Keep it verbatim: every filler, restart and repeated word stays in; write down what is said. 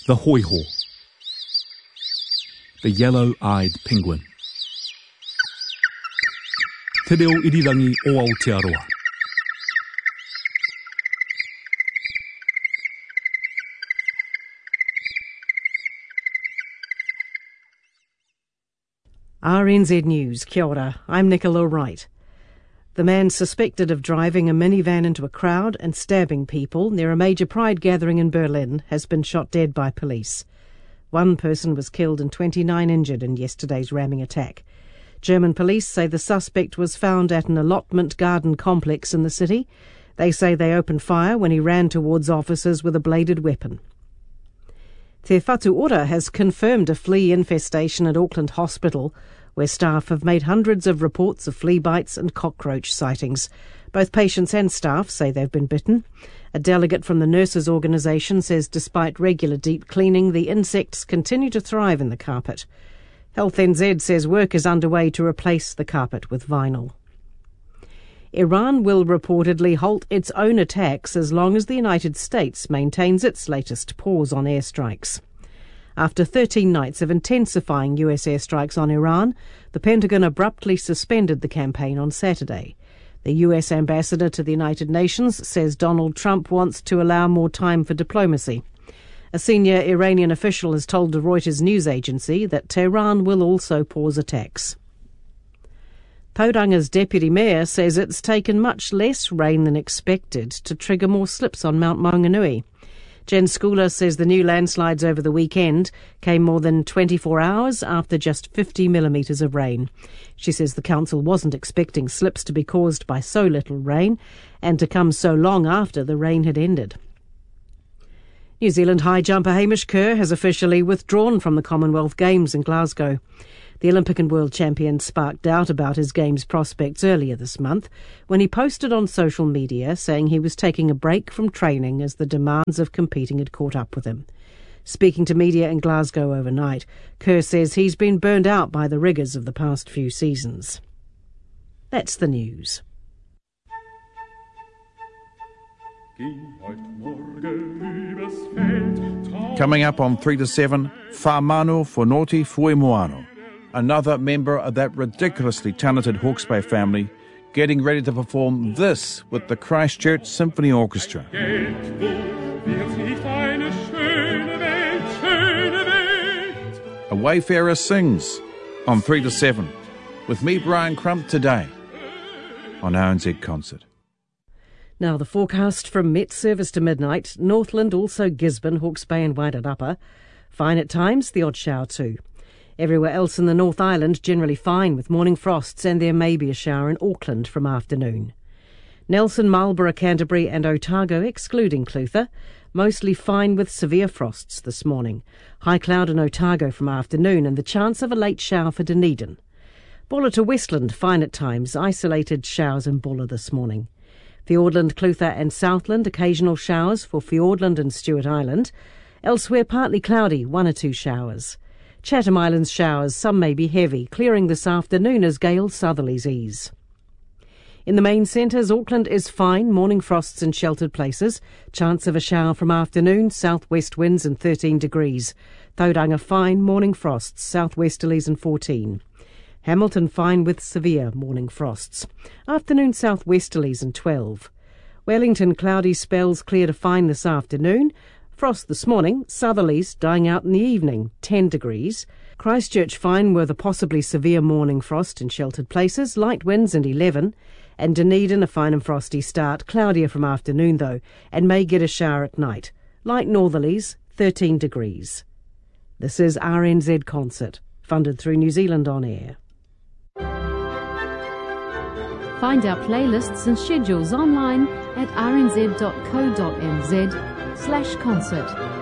The hoiho. The yellow-eyed penguin. Te reo irirangi o Aotearoa. R N Z News, kia ora, I'm Nicola Wright. The man suspected of driving a minivan into a crowd and stabbing people near a major pride gathering in Berlin has been shot dead by police. One person was killed and twenty-nine injured in yesterday's ramming attack. German police say the suspect was found at an allotment garden complex in the city. They say they opened fire when he ran towards officers with a bladed weapon. Te Whatu Ora has confirmed a flea infestation at Auckland Hospital, where staff have made hundreds of reports of flea bites and cockroach sightings. Both patients and staff say they've been bitten. A delegate from the nurses' organisation says despite regular deep cleaning, the insects continue to thrive in the carpet. Health N Z says work is underway to replace the carpet with vinyl. Iran will reportedly halt its own attacks as long as the United States maintains its latest pause on airstrikes. After thirteen nights of intensifying U S airstrikes on Iran, the Pentagon abruptly suspended the campaign on Saturday. The U S ambassador to the United Nations says Donald Trump wants to allow more time for diplomacy. A senior Iranian official has told the Reuters news agency that Tehran will also pause attacks. Tauranga's deputy mayor says it's taken much less rain than expected to trigger more slips on Mount Maunganui. Jen Schooler says the new landslides over the weekend came more than twenty-four hours after just fifty millimetres of rain. She says the council wasn't expecting slips to be caused by so little rain and to come so long after the rain had ended. New Zealand high jumper Hamish Kerr has officially withdrawn from the Commonwealth Games in Glasgow. The Olympic and world champion sparked doubt about his Games prospects earlier this month when he posted on social media saying he was taking a break from training as the demands of competing had caught up with him. Speaking to media in Glasgow overnight, Kerr says he's been burned out by the rigours of the past few seasons. That's the news. Coming up on three to seven, Whamano Fonoti Fuemoano. Another member of that ridiculously talented Hawke's Bay family getting ready to perform this with the Christchurch Symphony Orchestra. A Wayfarer Sings on three to seven with me, Brian Crump, today on R N Z Concert. Now the forecast from Met Service to midnight. Northland, also Gisborne, Hawke's Bay and Waitarapa. Fine at times, the odd shower too. Everywhere else in the North Island, generally fine with morning frosts, and there may be a shower in Auckland from afternoon. Nelson, Marlborough, Canterbury and Otago, excluding Clutha, mostly fine with severe frosts this morning. High cloud in Otago from afternoon and the chance of a late shower for Dunedin. Bulla to Westland, fine at times, isolated showers in Bulla this morning. Fiordland, Clutha and Southland, occasional showers for Fiordland and Stewart Island. Elsewhere, partly cloudy, one or two showers. Chatham Islands showers, some may be heavy, clearing this afternoon as gale southerlies ease. In the main centres, Auckland is fine, morning frosts in sheltered places. Chance of a shower from afternoon, south-west winds and thirteen degrees. Tauranga fine, morning frosts, south-westerlies and fourteen. Hamilton fine with severe morning frosts. Afternoon south-westerlies and twelve. Wellington cloudy spells clear to fine this afternoon. Frost this morning, southerlies dying out in the evening, ten degrees. Christchurch fine with a possibly severe morning frost in sheltered places, light winds and eleven. And Dunedin a fine and frosty start, cloudier from afternoon though, and may get a shower at night. Light northerlies, thirteen degrees. This is R N Z Concert, funded through New Zealand On Air. Find our playlists and schedules online at r n z dot co dot n z slash concert.